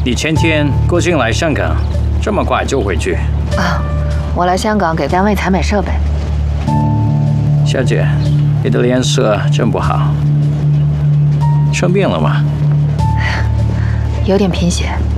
你前天过境来香港，这么快就回去？ 啊，我来香港给单位采买设备。 小姐，你的脸色真不好，生病了吗？ 有点贫血。